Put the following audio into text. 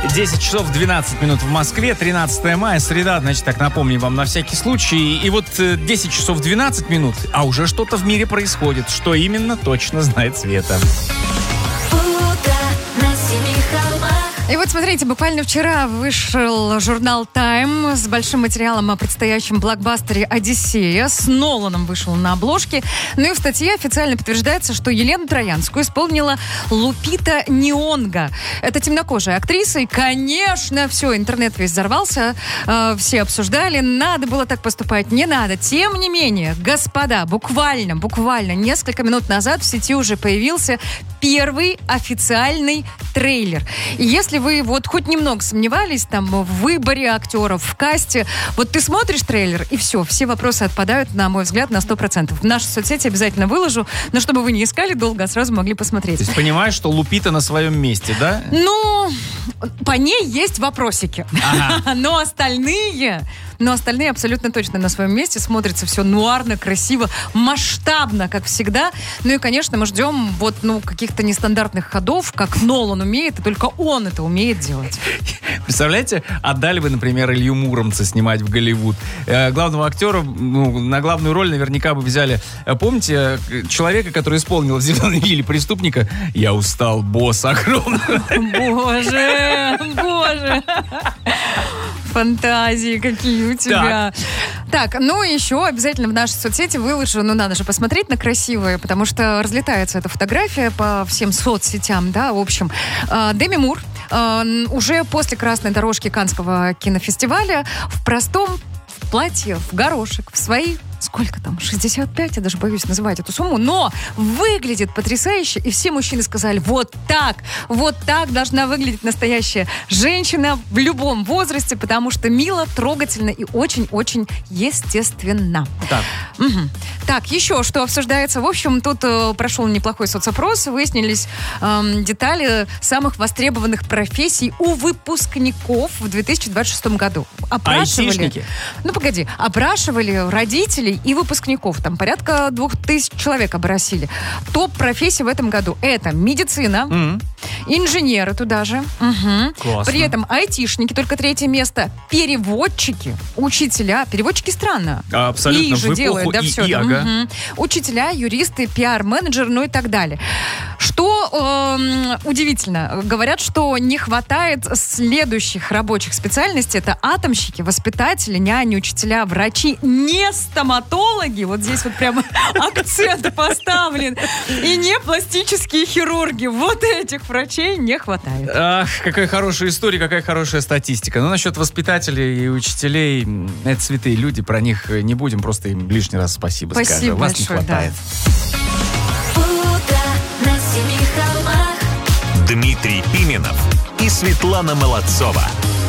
10 часов 12 минут в Москве, 13 мая, среда, значит, так напомним вам на всякий случай. И вот 10 часов 12 минут, а уже что-то в мире происходит. Что именно, точно знает Света. И вот смотрите, буквально вчера вышел журнал Time с большим материалом о предстоящем блокбастере «Одиссея». С Ноланом вышел на обложке. Ну и в статье официально подтверждается, что Елену Троянскую исполнила Лупита Нионго. Это темнокожая актриса. И, конечно, все, интернет весь взорвался. Все обсуждали, надо было так поступать, не надо. Тем не менее, господа, буквально несколько минут назад в сети уже появился первый официальный трейлер. И если вы вот хоть немного сомневались там в выборе актеров, в касте, вот ты смотришь трейлер, и все вопросы отпадают, на мой взгляд, на 100%. В наши соцсети обязательно выложу, но чтобы вы не искали долго, а сразу могли посмотреть. То есть понимаешь, что Лупита на своем месте, да? Ну, по ней есть вопросики. Ага. Но остальные абсолютно точно на своем месте. Смотрится все нуарно, красиво, масштабно, как всегда. Ну и, конечно, мы ждем каких-то нестандартных ходов, как Нолан умеет, и только он это умеет делать. Представляете, отдали бы, например, Илью Муромца снимать в Голливуд. Главного актера, на главную роль наверняка бы взяли. Помните человека, который исполнил в «Зеленой миле» преступника? Я устал, босс огромный. Боже. Фантазии какие у тебя. Так, ну еще обязательно в наши соцсети выложу, надо же посмотреть на красивые, потому что разлетается эта фотография по всем соцсетям, да, в общем. Деми Мур уже после красной дорожки Каннского кинофестиваля в простом платье, в горошек, в свои, сколько там, 65, я даже боюсь называть эту сумму, но выглядит потрясающе, и все мужчины сказали, вот так должна выглядеть настоящая женщина в любом возрасте, потому что мило, трогательно и очень-очень естественно. Так. Угу. Так, еще что обсуждается. В общем, тут прошел неплохой соцопрос, выяснились детали самых востребованных профессий у выпускников в 2026 году. Айтишники? Опрашивали родителей и выпускников. Там порядка 2000 человек опросили. Топ-профессии в этом году. Это медицина, инженеры туда же. Классно. При этом айтишники, только 3 место. Переводчики, учителя. Переводчики странно. Абсолютно, в эпоху ага. Учителя, юристы, пиар-менеджеры, ну и так далее. Что удивительно, говорят, что не хватает следующих рабочих специальностей. Это атомщики, воспитатели, няни, учителя, врачи, не стоматологи. Вот здесь вот прямо акцент поставлен. И не пластические хирурги. Вот этих врачей не хватает. Ах, какая хорошая история, какая хорошая статистика. Ну, насчет воспитателей и учителей, это святые люди, про них не будем, просто им лишний раз спасибо скажем. Спасибо Вас большое, не хватает. Дмитрий Пименов и Светлана Молодцова.